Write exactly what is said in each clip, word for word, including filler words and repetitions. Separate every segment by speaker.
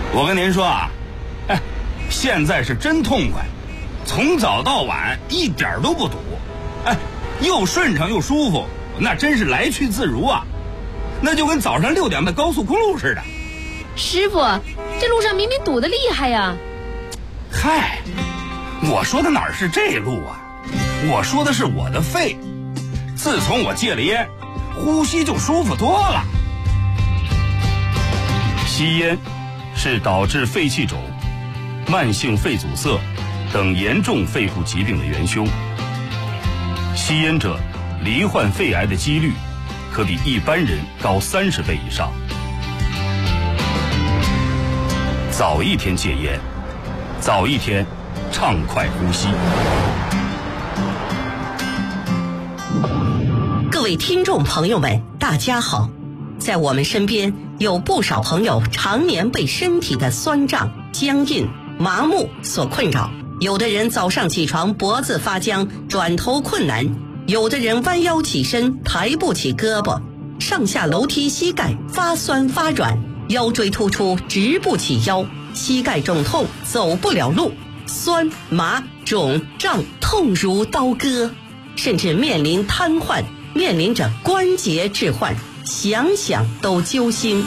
Speaker 1: 我跟您说啊，哎，现在是真痛快，从早到晚一点都不堵，哎，又顺畅又舒服，那真是来去自如啊，那就跟早上六点的高速公路似的。
Speaker 2: 师傅，这路上明明堵得厉害呀。
Speaker 1: 嗨，我说的哪是这路啊，我说的是我的肺，自从我戒了烟，呼吸就舒服多了。
Speaker 3: 吸烟是导致肺气肿、慢性肺阻塞等严重肺部疾病的元凶。吸烟者罹患肺癌的几率可比一般人高三十倍以上。早一天戒烟，早一天畅快呼吸。
Speaker 4: 各位听众朋友们，大家好。在我们身边有不少朋友常年被身体的酸胀、僵硬、麻木所困扰，有的人早上起床脖子发僵，转头困难，有的人弯腰起身抬不起胳膊，上下楼梯膝盖发酸发软，腰椎突出直不起腰，膝盖肿痛走不了路，酸麻肿胀痛如刀割，甚至面临瘫痪，面临着关节置换，想想都揪心。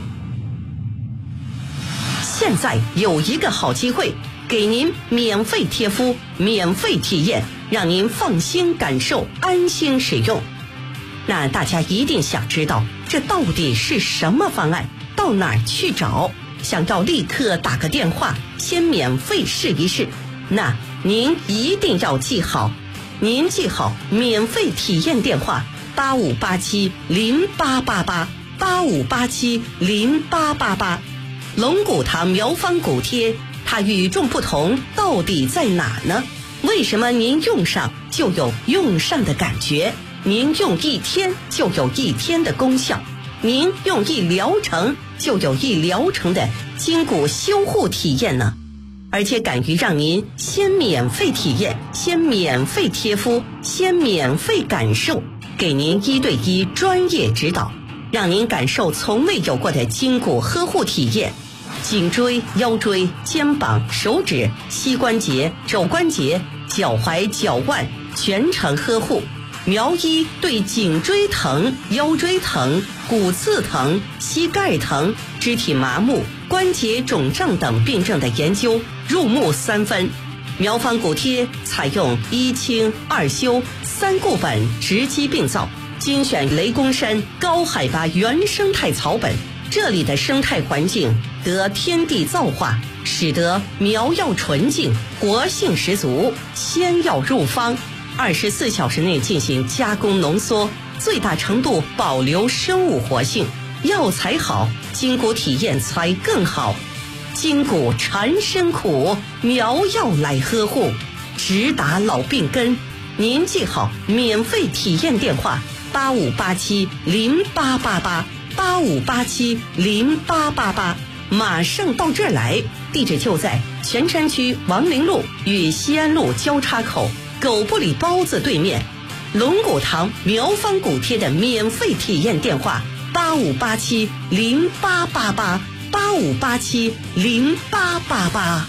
Speaker 4: 现在有一个好机会，给您免费贴敷，免费体验，让您放心感受，安心使用。那大家一定想知道，这到底是什么方案？到哪儿去找？想要立刻打个电话，先免费试一试。那您一定要记好，您记好免费体验电话八五八七零八八八八五八七零八八八。龙骨堂苗方骨贴，它与众不同到底在哪呢？为什么您用上就有用上的感觉？您用一天就有一天的功效，您用一疗程就有一疗程的筋骨修护体验呢？而且敢于让您先免费体验，先免费贴敷，先免费感受，给您一对一专业指导，让您感受从未有过的筋骨呵护体验。颈椎、腰椎、肩膀、手指、膝关节、肘关节、脚踝、脚腕全程呵护。苗医对颈椎疼、腰椎疼、骨刺疼、膝盖疼、肢体麻木、关节肿胀等病症的研究入木三分。苗方骨贴采用一清二修三固本直击病灶，精选雷公山高海拔原生态草本，这里的生态环境得天地造化，使得苗药纯净，活性十足，鲜药入方，二十四小时内进行加工浓缩，最大程度保留生物活性。药材好，筋骨体验才更好。筋骨缠身苦，苗药来呵护，直达老病根。您记好免费体验电话八五八七零八八八八五八七零八八八，马上到这儿来。地址就在泉山区王陵路与西安路交叉口狗不理包子对面。龙骨堂苗方骨贴的免费体验电话八五八七零八八八八五八七零八八八。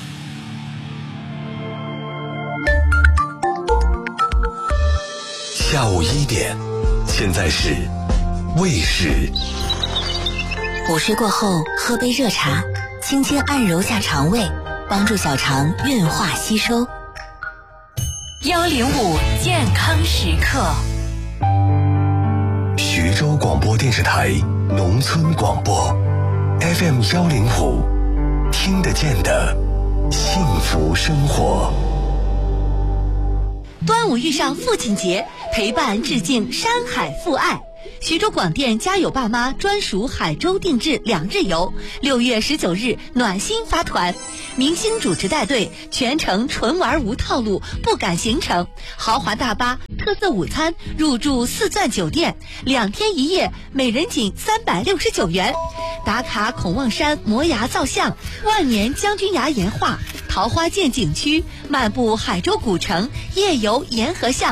Speaker 5: 下午一点，现在是卫视。
Speaker 6: 午睡过后喝杯热茶，轻轻按揉下肠胃，帮助小肠运化吸收。幺零五健康时刻。
Speaker 5: 徐州广播电视台农村广播 F M 幺零五，听得见的幸福生活。
Speaker 7: 端午遇上父亲节，陪伴致敬山海父爱。徐州广电家有爸妈专属海州定制两日游，六月十九日暖心发团，明星主持带队，全程纯玩无套路，不赶行程，豪华大巴，特色午餐，入住四钻酒店，两天一夜，每人仅三百六十九元。打卡孔望山摩崖造像，万年将军崖岩画，桃花涧景区，漫步海州古城，夜游沿河巷，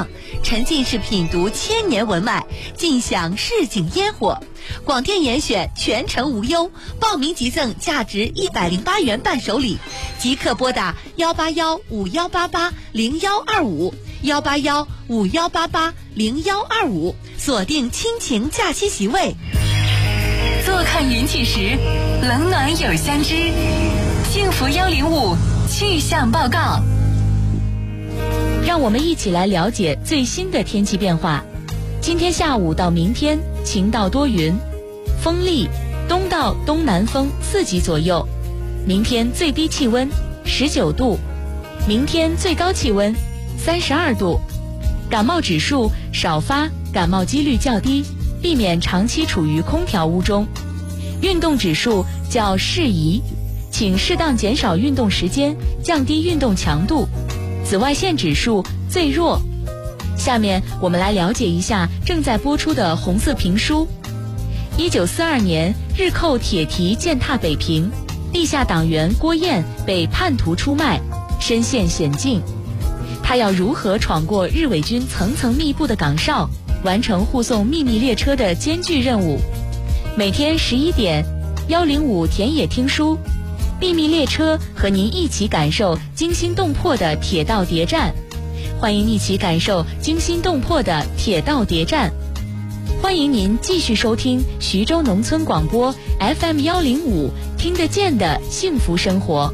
Speaker 7: 沉浸式品读千年文脉，尽享市井烟火。广电严选全程无忧，报名即赠价值一百零八元伴手礼，即刻拨打幺八幺五幺八八零幺二五幺八幺五幺八八零幺二五，锁定亲情假期席位。
Speaker 6: 坐看云起时，冷暖有相知。幸福幺零五气象报告，
Speaker 2: 让我们一起来了解最新的天气变化。今天下午到明天晴到多云，风力东到东南风四级左右。明天最低气温十九度，明天最高气温三十二度。感冒指数少发，感冒几率较低，避免长期处于空调屋中。运动指数较适宜，请适当减少运动时间，降低运动强度。紫外线指数最弱。下面我们来了解一下正在播出的红色评书。一九四二年，日寇铁蹄践踏北平，地下党员郭燕被叛徒出卖，身陷险境。他要如何闯过日伪军层层密布的岗哨，完成护送秘密列车的艰巨任务？每天十一点，幺零五田野听书，秘密列车和您一起感受惊心动魄的铁道谍战。欢迎一起感受惊心动魄的铁道谍战。欢迎您继续收听徐州农村广播 F M 幺零五，听得见的幸福生活。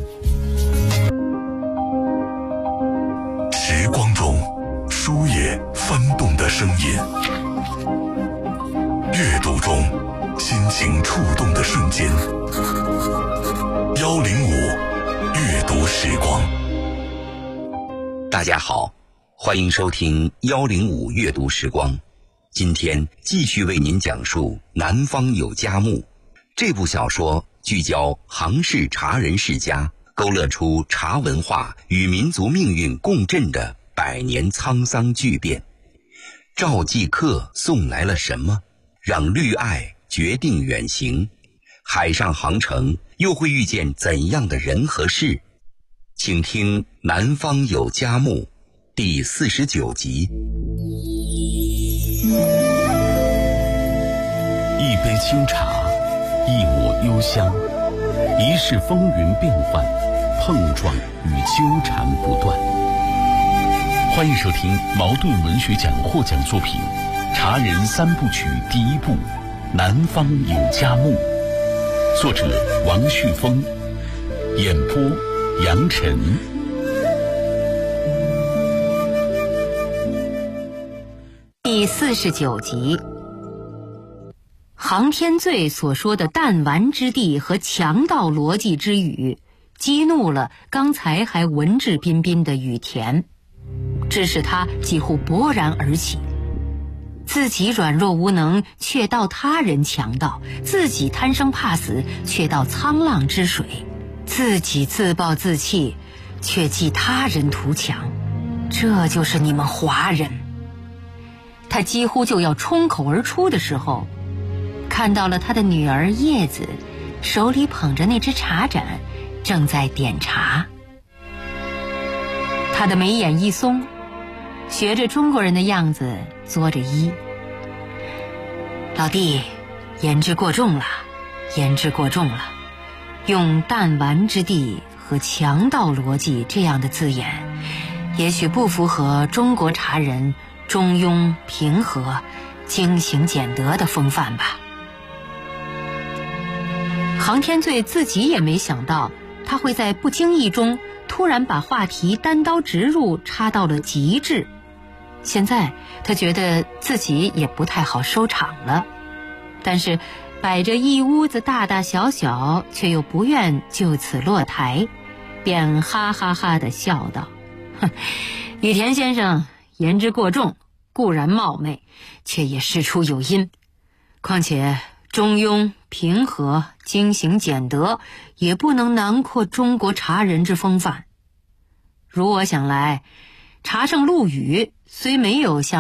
Speaker 5: 时光中书页翻动的声音，阅读中心情触动的瞬间。幺零五阅读时光。
Speaker 8: 大家好，欢迎收听幺零五阅读时光。今天继续为您讲述《南方有佳木》这部小说，聚焦杭氏茶人世家，勾勒出茶文化与民族命运共振的百年沧桑巨变。赵继客送来了什么，让绿爱决定远行？海上航程又会遇见怎样的人和事？请听《南方有佳木》第四十九集。
Speaker 3: 一杯清茶，一抹幽香，一世风云变幻，碰撞与纠缠不断。欢迎收听茅盾文学奖获奖作品《茶人三部曲》第一部《南方有佳木》，作者王旭峰，演播杨晨。
Speaker 9: 第四十九集，杭天醉所说的弹丸之地和强盗逻辑之语，激怒了刚才还文质彬彬的羽田，致使他几乎勃然而起。自己软弱无能，却道他人强盗；自己贪生怕死，却道沧浪之水；自己自暴自弃，却记他人图强。这就是你们华人。他几乎就要冲口而出的时候，看到了他的女儿叶子手里捧着那只茶盏，正在点茶。他的眉眼一松，学着中国人的样子作着揖：“老弟，言之过重了，言之过重了。用弹丸之地和强盗逻辑这样的字眼，也许不符合中国茶人中庸平和、精行俭德的风范吧。”杭天醉自己也没想到，他会在不经意中突然把话题单刀直入插到了极致。现在他觉得自己也不太好收场了，但是摆着一屋子大大小小，却又不愿就此落台，便哈哈哈地笑道：“哼，羽田先生言之过重，固然冒昧，却也事出有因。况且中庸平和、精行俭德，也不能囊括中国茶人之风范。如我想来，茶圣陆羽虽没有像